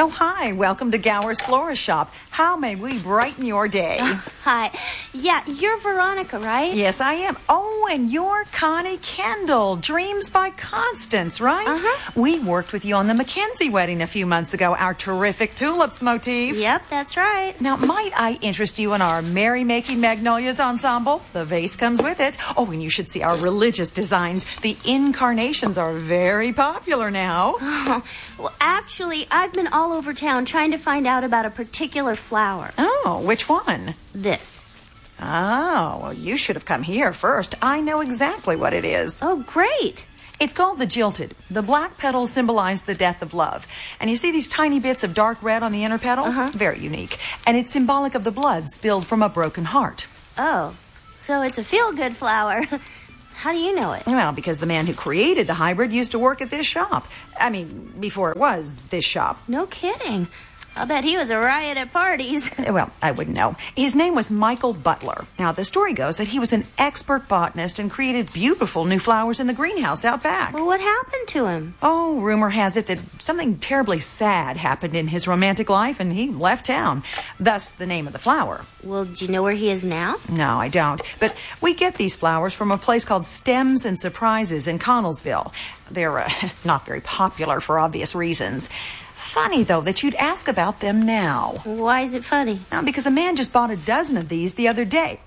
Oh, hi. Welcome to Gower's Florist Shop. How may we brighten your day? Hi. Yeah, you're Veronica, right? Yes, I am. Oh, and you're Connie Kendall, Dreams by Constance, right? Uh-huh. We worked with you on the Mackenzie wedding a few months ago, our terrific tulips motif. Yep, that's right. Now, might I interest you in our merrymaking magnolias ensemble? The vase comes with it. Oh, and you should see our religious designs. The incarnations are very popular now. Oh, well, actually, I've been all over town trying to find out about a particular flower. Oh, which one? This. Oh, well, you should have come here first. I know exactly what it is. Oh, great. It's called the jilted. The black petals symbolize the death of love. And you see these tiny bits of dark red on the inner petals? Uh-huh. Very unique. And it's symbolic of the blood spilled from a broken heart. Oh, so it's a feel-good flower. How do you know it? Well, because the man who created the hybrid used to work at this shop. I mean, before it was this shop. No kidding. I'll bet he was a riot at parties. Well, I wouldn't know. His name was Michael Butler. Now, the story goes that he was an expert botanist and created beautiful new flowers in the greenhouse out back. Well, what happened to him? Oh, rumor has it that something terribly sad happened in his romantic life and he left town. Thus, the name of the flower. Well, do you know where he is now? No, I don't. But we get these flowers from a place called Stems and Surprises in Connellsville. They're not very popular for obvious reasons. Funny, though, that you'd ask about them now. Why is it funny? Because a man just bought a dozen of these the other day.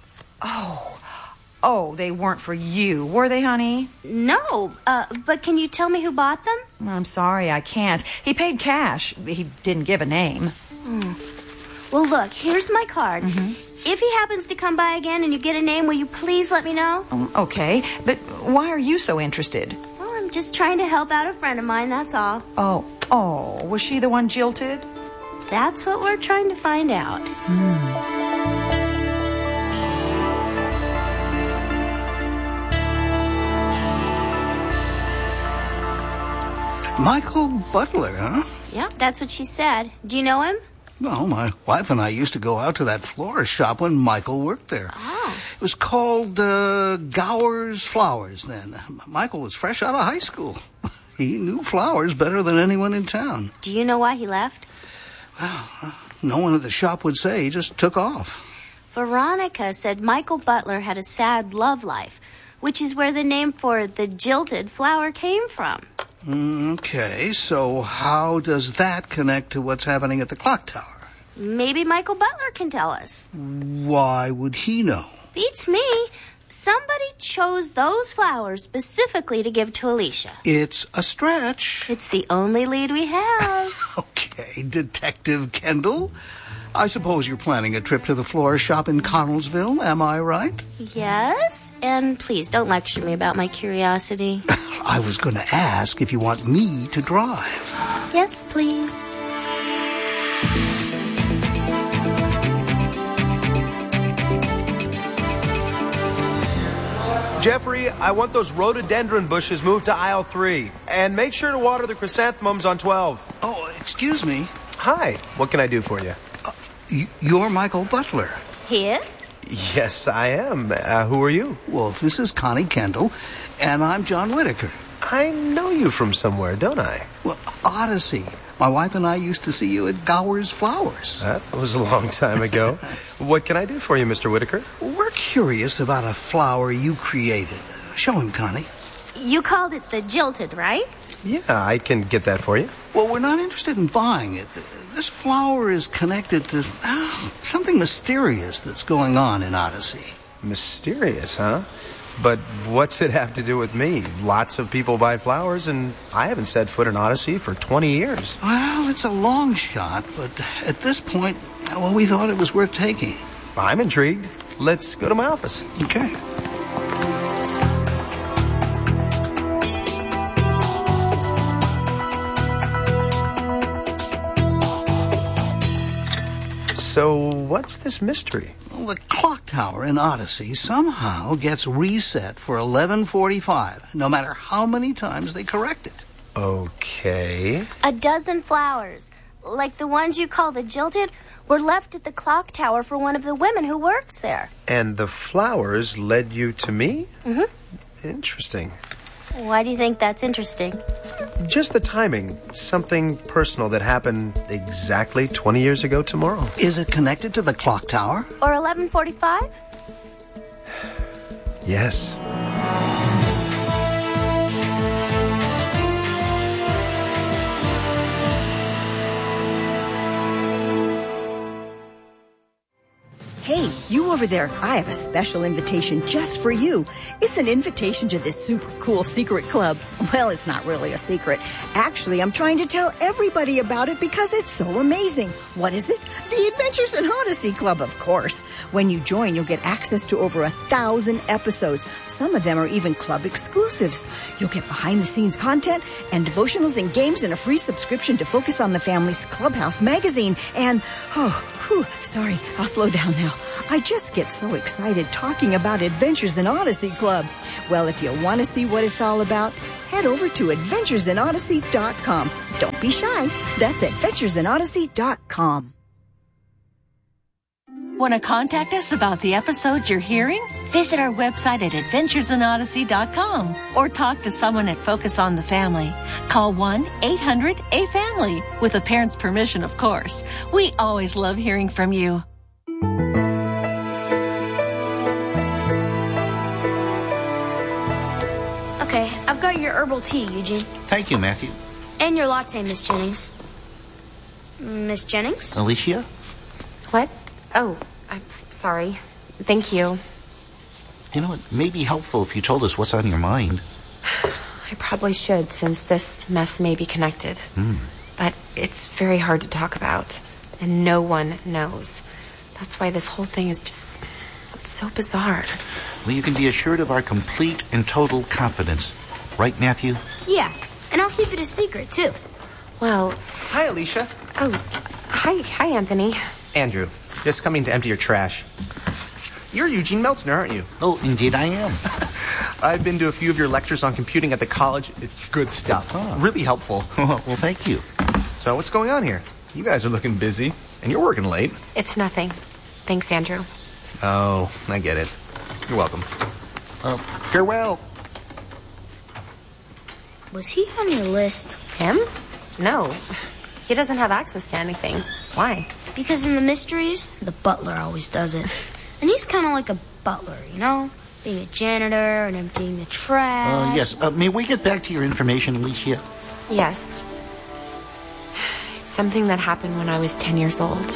Oh, they weren't for you, were they, honey? No, but can you tell me who bought them? I'm sorry, I can't. He paid cash. He didn't give a name. Well, look, here's my card. Mm-hmm. If he happens to come by again and you get a name, will you please let me know? Okay, but why are you so interested? Well, I'm just trying to help out a friend of mine, that's all. Oh, was she the one jilted? That's what we're trying to find out. Michael Butler, huh? Yep, that's what she said. Do you know him? Well, my wife and I used to go out to that florist shop when Michael worked there. Oh. It was called Gower's Flowers then. Michael was fresh out of high school. He knew flowers better than anyone in town. Do you know why he left? Well, no one at the shop would say. He just took off. Veronica said Michael Butler had a sad love life, which is where the name for the jilted flower came from. Okay, so how does that connect to what's happening at the clock tower? Maybe Michael Butler can tell us. Why would he know? Beats me. Somebody chose those flowers specifically to give to Alicia. It's a stretch. It's the only lead we have. Okay, Detective Kendall. I suppose you're planning a trip to the florist shop in Connellsville, am I right? Yes, and please don't lecture me about my curiosity. I was going to ask if you want me to drive. Yes, please. Jeffrey, I want those rhododendron bushes moved to aisle 3. And make sure to water the chrysanthemums on 12. Oh, excuse me. Hi, what can I do for you? You're Michael Butler. He is? Yes, I am. Who are you? Well, this is Connie Kendall, and I'm John Whitaker. I know you from somewhere, don't I? Well, Odyssey. My wife and I used to see you at Gower's Flowers. That was a long time ago. What can I do for you, Mr. Whitaker? We're curious about a flower you created. Show him, Connie. You called it the jilted, right? Yeah, I can get that for you. Well, we're not interested in buying it. This flower is connected to something mysterious that's going on in Odyssey. Mysterious, huh? But what's it have to do with me? Lots of people buy flowers, and I haven't set foot in Odyssey for 20 years. Well, it's a long shot, but at this point, well, we thought it was worth taking. I'm intrigued. Let's go to my office. Okay. So, what's this mystery? Well, the clock tower in Odyssey somehow gets reset for 11:45, no matter how many times they correct it. Okay. A dozen flowers, like the ones you call the jilted, were left at the clock tower for one of the women who works there. And the flowers led you to me? Mm-hmm. Interesting. Why do you think that's interesting? Just the timing. Something personal that happened exactly 20 years ago tomorrow. Is it connected to the clock tower? Or 11:45? Yes. Hey, you over there, I have a special invitation just for you. It's an invitation to this super cool secret club. Well, it's not really a secret. Actually, I'm trying to tell everybody about it because it's so amazing. What is it? The Adventures in Odyssey Club, of course. When you join, you'll get access to over 1,000 episodes. Some of them are even club exclusives. You'll get behind-the-scenes content and devotionals and games and a free subscription to Focus on the Family's Clubhouse magazine. And, sorry, I'll slow down now. I just get so excited talking about Adventures in Odyssey Club. Well, if you want to see what it's all about, head over to adventuresinodyssey.com. Don't be shy. That's adventuresinodyssey.com. Want to contact us about the episodes you're hearing? Visit our website at adventuresinodyssey.com or talk to someone at Focus on the Family. Call 1-800-A-FAMILY with a parent's permission, of course. We always love hearing from you. Okay, I've got your herbal tea, Eugene. Thank you, Matthew. And your latte, Miss Jennings. Miss Jennings? Alicia? What? Oh, I'm sorry. Thank you. You know, it may be helpful if you told us what's on your mind. I probably should, since this mess may be connected. But it's very hard to talk about, and no one knows. That's why this whole thing is just so bizarre. Well, you can be assured of our complete and total confidence. Right, Matthew? Yeah, and I'll keep it a secret, too. Well... Hi, Alicia. Oh, hi, Anthony. Andrew, just coming to empty your trash. You're Eugene Meltzner, aren't you? Oh, indeed I am. I've been to a few of your lectures on computing at the college. It's good stuff. Really helpful. Well, thank you. So what's going on here? You guys are looking busy, and you're working late. It's nothing. Thanks, Andrew. Oh, I get it. You're welcome. Farewell. Was he on your list? Him? No. He doesn't have access to anything. Why? Because in the mysteries, the butler always does it. And he's kind of like a butler, you know? Being a janitor and emptying the trash. Yes. May we get back to your information, Alicia? Yes. It's something that happened when I was 10 years old.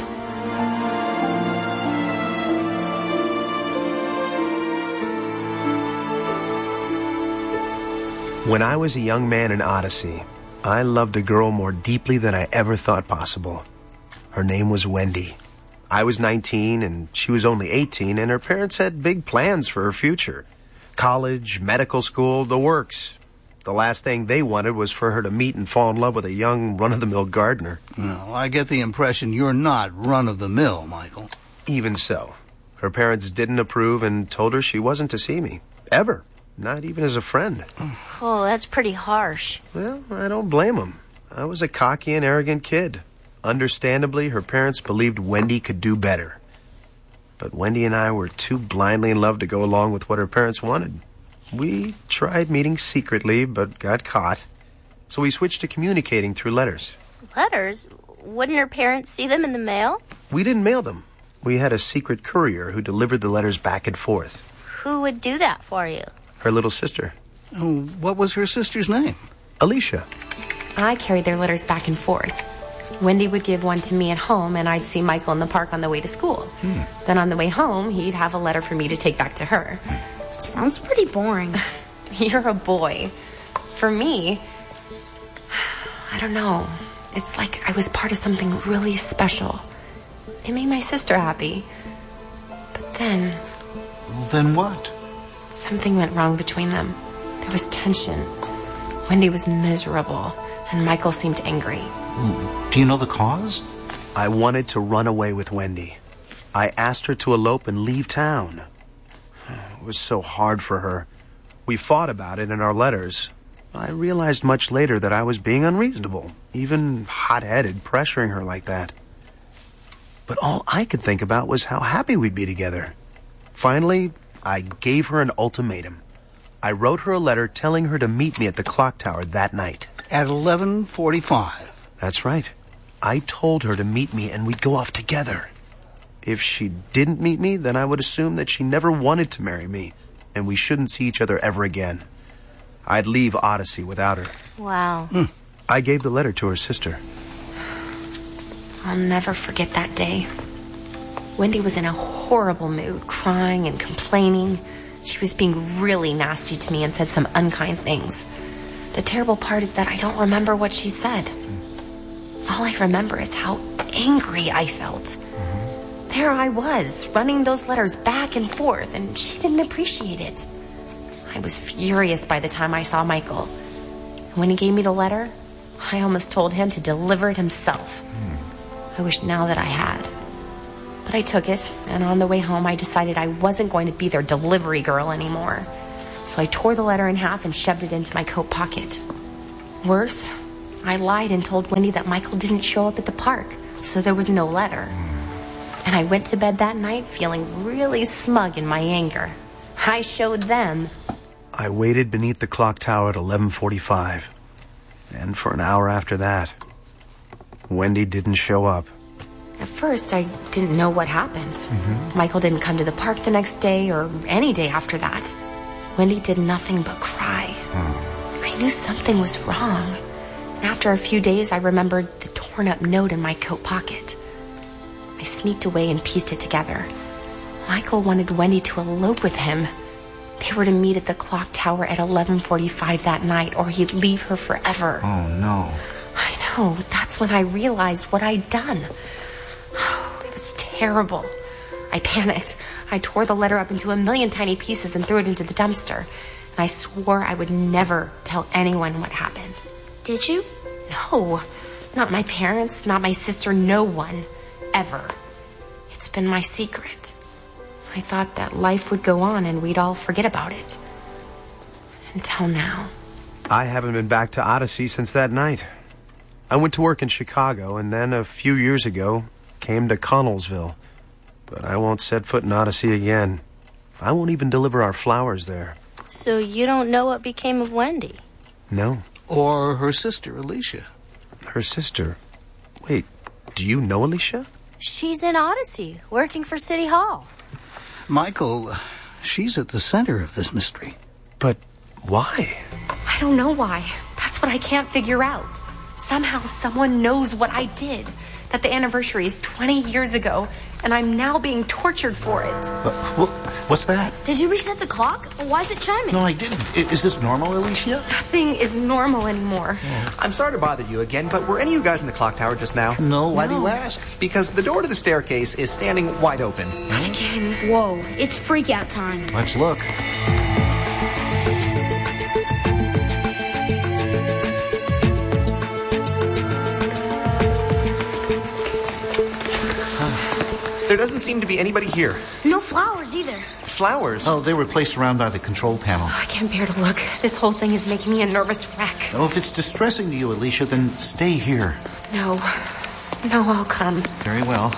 When I was a young man in Odyssey, I loved a girl more deeply than I ever thought possible. Her name was Wendy. I was 19 and she was only 18, and her parents had big plans for her future. College, medical school, the works. The last thing they wanted was for her to meet and fall in love with a young, run-of-the-mill gardener. No, I get the impression you're not run-of-the-mill, Michael. Even so, her parents didn't approve and told her she wasn't to see me. Ever. Not even as a friend. Oh, that's pretty harsh. Well, I don't blame them. I was a cocky and arrogant kid. Understandably, her parents believed Wendy could do better. But Wendy and I were too blindly in love to go along with what her parents wanted. We tried meeting secretly, but got caught. So we switched to communicating through letters. Letters? Wouldn't her parents see them in the mail? We didn't mail them. We had a secret courier who delivered the letters back and forth. Who would do that for you? Her little sister. Oh, what was her sister's name? Alicia. I carried their letters back and forth. Wendy would give one to me at home, and I'd see Michael in the park on the way to school. Then on the way home, he'd have a letter for me to take back to her. Sounds pretty boring. You're a boy. For me, I don't know. It's like I was part of something really special. It made my sister happy. But then... Then what? Something went wrong between them. There was tension. Wendy was miserable, and Michael seemed angry. Do you know the cause? I wanted to run away with Wendy. I asked her to elope and leave town. It was so hard for her. We fought about it in our letters. I realized much later that I was being unreasonable, even hot-headed, pressuring her like that. But all I could think about was how happy we'd be together. Finally, I gave her an ultimatum. I wrote her a letter telling her to meet me at the clock tower that night. At 11:45. That's right. I told her to meet me and we'd go off together. If she didn't meet me, then I would assume that she never wanted to marry me, and we shouldn't see each other ever again. I'd leave Odyssey without her. Wow. I gave the letter to her sister. I'll never forget that day. Wendy was in a horrible mood, crying and complaining. She was being really nasty to me and said some unkind things. The terrible part is that I don't remember what she said. All I remember is how angry I felt. There I was, running those letters back and forth, and she didn't appreciate it. I was furious by the time I saw Michael. And when he gave me the letter, I almost told him to deliver it himself. I wish now that I had. But I took it, and on the way home I decided I wasn't going to be their delivery girl anymore. So I tore the letter in half and shoved it into my coat pocket. Worse, I lied and told Wendy that Michael didn't show up at the park, so there was no letter. And I went to bed that night feeling really smug in my anger. I showed them. I waited beneath the clock tower at 11:45. And for an hour after that, Wendy didn't show up. At first, I didn't know what happened. Michael didn't come to the park the next day or any day after that. Wendy did nothing but cry. I knew something was wrong. And after a few days, I remembered the torn up note in my coat pocket. I sneaked away and pieced it together. Michael wanted Wendy to elope with him. They were to meet at the clock tower at 11:45 that night, or he'd leave her forever. Oh, no. I know. That's when I realized what I'd done. It was terrible. I panicked. I tore the letter up into a million tiny pieces and threw it into the dumpster. And I swore I would never tell anyone what happened. Did you? No. Not my parents, not my sister, no one. Ever. It's been my secret. I thought that life would go on and we'd all forget about it. Until now. I haven't been back to Odyssey since that night. I went to work in Chicago and then a few years ago came to Connellsville. But I won't set foot in Odyssey again. I won't even deliver our flowers there. So you don't know what became of Wendy? No. Or her sister, Alicia. Her sister? Wait, do you know Alicia? She's in Odyssey, working for City Hall. Michael, she's at the center of this mystery. But why? I don't know why. That's what I can't figure out. Somehow someone knows what I did. That the anniversary is 20 years ago, and I'm now being tortured for it. What's that? Did you reset the clock? Why is it chiming? No, I didn't. Is this normal, Alicia? Nothing is normal anymore. I'm sorry to bother you again, but were any of you guys in the clock tower just now? No, why do you ask? Because the door to the staircase is standing wide open. Not again. Whoa, it's freak-out time. Let's look. There doesn't seem to be anybody here. No flowers either. Flowers? Oh, they were placed around by the control panel. I can't bear to look. This whole thing is making me a nervous wreck. Oh, if it's distressing to you, Alicia, then stay here. No, I'll come. Very well.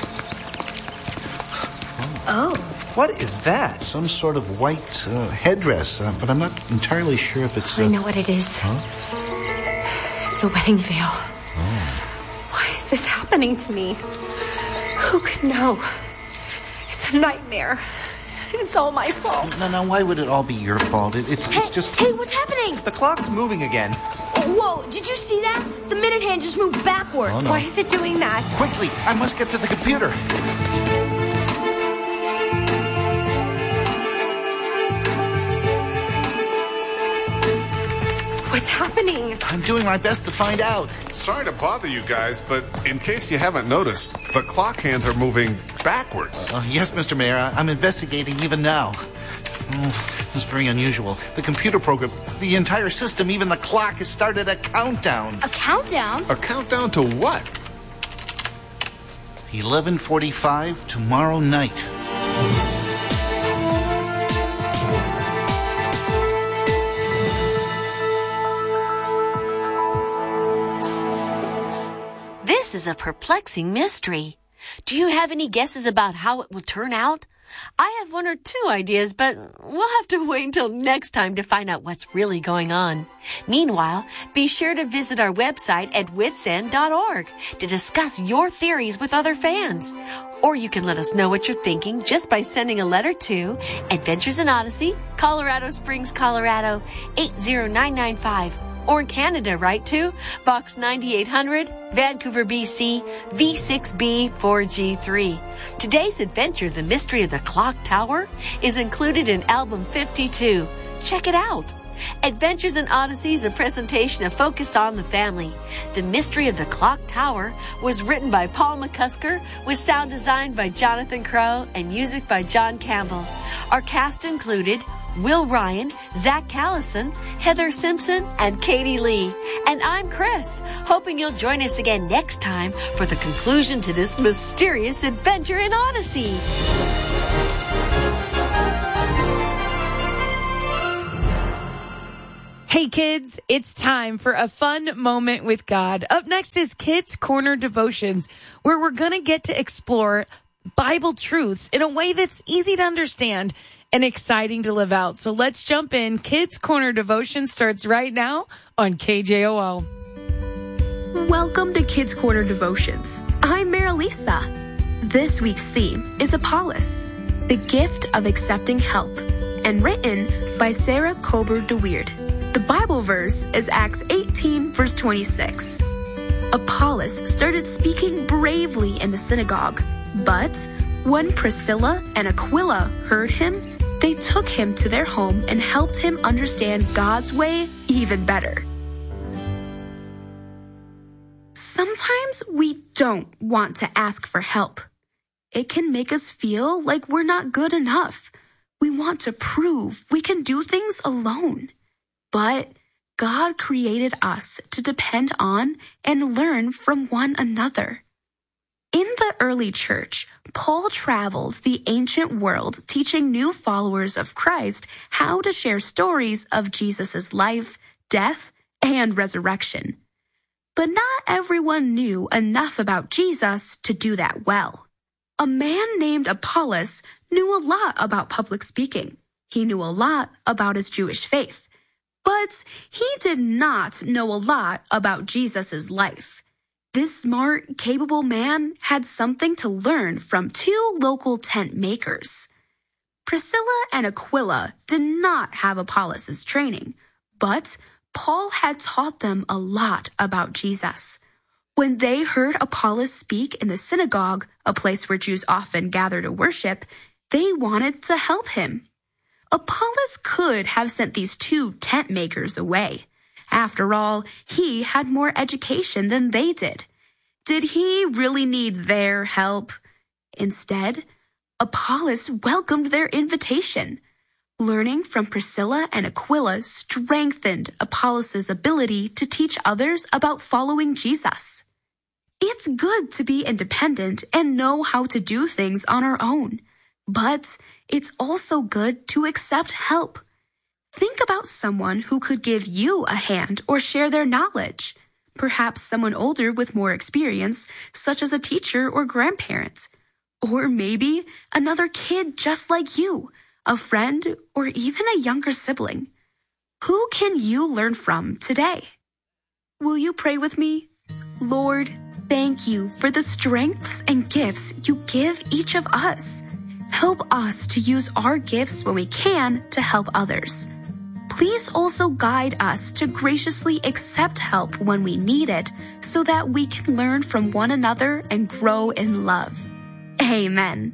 Oh. What is that? Some sort of white headdress, but I'm not entirely sure if it's... I know what it is. Huh? It's a wedding veil. Why is this happening to me? Who could know? It's a nightmare. It's all my fault. No, why would it all be your fault? It's just... Hey, what's happening? The clock's moving again. Whoa, did you see that? The minute hand just moved backwards. Oh, no. Why is it doing that? Quickly, I must get to the computer. What's happening? I'm doing my best to find out. Sorry to bother you guys, but in case you haven't noticed, the clock hands are moving backwards. Yes, Mr. Mayor, I'm investigating even now. This is very unusual. The computer program, the entire system, even the clock has started a countdown. A countdown? A countdown to what? 11:45 tomorrow night. This is a perplexing mystery. Do you have any guesses about how it will turn out? I have one or two ideas, but we'll have to wait until next time to find out what's really going on. Meanwhile, be sure to visit our website at witsend.org to discuss your theories with other fans. Or you can let us know what you're thinking just by sending a letter to Adventures in Odyssey, Colorado Springs, Colorado, 80995. Or in Canada, write to Box 9800, Vancouver, BC, V6B4G3. Today's adventure, The Mystery of the Clock Tower, is included in Album 52. Check it out. Adventures in Odyssey is a presentation of Focus on the Family. The Mystery of the Clock Tower was written by Paul McCusker, with sound designed by Jonathan Crow and music by John Campbell. Our cast included Will Ryan, Zach Callison, Heather Simpson, and Katie Lee. And I'm Chris, hoping you'll join us again next time for the conclusion to this mysterious adventure in Odyssey. Hey kids, it's time for a fun moment with God. Up next is Kids Corner Devotions, where we're going to get to explore Bible truths in a way that's easy to understand and exciting to live out. So let's jump in. Kids Corner Devotion starts right now on KJOO. Welcome to Kids Corner Devotions. I'm Marilisa. This week's theme is Apollos, the gift of accepting help, and written by Sarah Kober DeWeerd. The Bible verse is Acts 18, verse 26. Apollos started speaking bravely in the synagogue, but when Priscilla and Aquila heard him, they took him to their home and helped him understand God's way even better. Sometimes we don't want to ask for help. It can make us feel like we're not good enough. We want to prove we can do things alone. But God created us to depend on and learn from one another. In the early church, Paul traveled the ancient world teaching new followers of Christ how to share stories of Jesus' life, death, and resurrection. But not everyone knew enough about Jesus to do that well. A man named Apollos knew a lot about public speaking. He knew a lot about his Jewish faith. But he did not know a lot about Jesus' life. This smart, capable man had something to learn from two local tent makers. Priscilla and Aquila did not have Apollos' training, but Paul had taught them a lot about Jesus. When they heard Apollos speak in the synagogue, a place where Jews often gather to worship, they wanted to help him. Apollos could have sent these two tent makers away. After all, he had more education than they did. Did he really need their help? Instead, Apollos welcomed their invitation. Learning from Priscilla and Aquila strengthened Apollos' ability to teach others about following Jesus. It's good to be independent and know how to do things on our own, but it's also good to accept help. Think about someone who could give you a hand or share their knowledge. Perhaps someone older with more experience, such as a teacher or grandparent. Or maybe another kid just like you, a friend, or even a younger sibling. Who can you learn from today? Will you pray with me? Lord, thank you for the strengths and gifts you give each of us. Help us to use our gifts when we can to help others. Please also guide us to graciously accept help when we need it so that we can learn from one another and grow in love. Amen.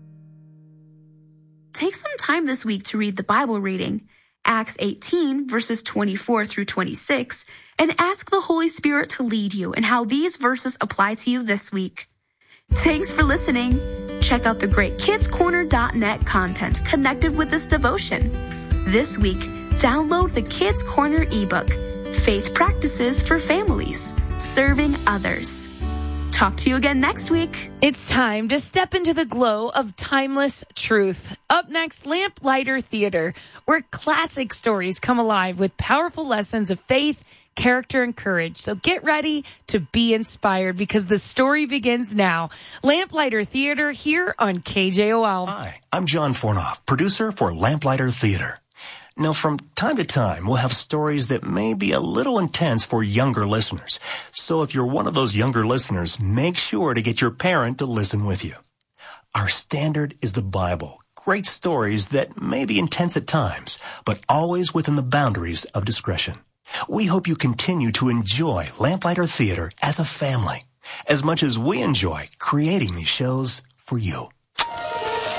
Take some time this week to read the Bible reading, Acts 18, verses 24 through 26, and ask the Holy Spirit to lead you in how these verses apply to you this week. Thanks for listening. Check out the great kidscorner.net content connected with this devotion. This week, download the Kids Corner ebook, Faith Practices for Families, Serving Others. Talk to you again next week. It's time to step into the glow of timeless truth. Up next, Lamplighter Theater, where classic stories come alive with powerful lessons of faith, character, and courage. So get ready to be inspired because the story begins now. Lamplighter Theater here on KJOL. Hi, I'm John Fornoff, producer for Lamplighter Theater. Now, from time to time, we'll have stories that may be a little intense for younger listeners. So if you're one of those younger listeners, make sure to get your parent to listen with you. Our standard is the Bible. Great stories that may be intense at times, but always within the boundaries of discretion. We hope you continue to enjoy Lamplighter Theater as a family, as much as we enjoy creating these shows for you.